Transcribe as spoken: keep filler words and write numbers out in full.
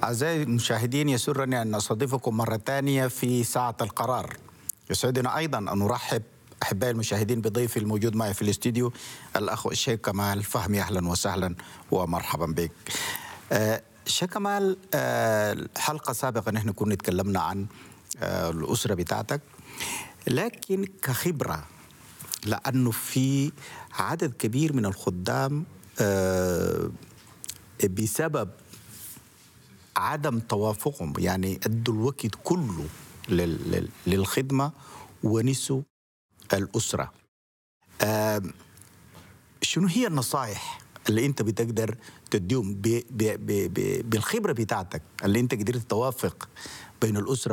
أعزائي المشاهدين، يسرني أن أستضيفكم مرة ثانية في ساعة القرار. يسعدنا أيضا أن نرحب أحبائي المشاهدين بضيفي الموجود معي في الاستديو الأخ الشيخ كمال فهمي. أهلا وسهلا ومرحبا بك. آه شيخ كمال، آه حلقة سابقة نحن كنا تكلمنا عن آه الأسرة بتاعتك، لكن كخبرة، لأنه في عدد كبير من الخدام آه بسبب عدم توافقهم، يعني ادوا الوقت كله لل- للخدمة ونسوا الأسرة. آه شنو هي النصائح اللي انت بتقدر تديهم ب- ب- ب- ب- بالخبرة بتاعتك اللي انت قدرت توافق بين الأسرة